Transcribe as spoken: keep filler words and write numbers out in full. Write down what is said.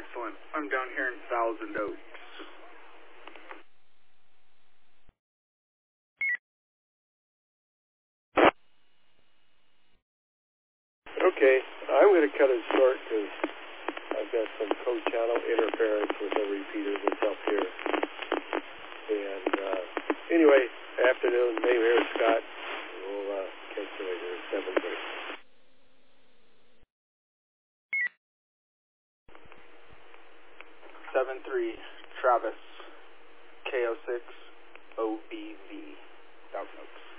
Excellent. I'm down here in Thousand Oaks. Okay, I'm going to cut it short because I've got some co-channel interference with the repeater that's up here. And uh, anyway, afternoon, name here is Scott. We'll uh, catch you later at seven thirty. seven three, Travis, K O six, O B V, Thousand Oaks.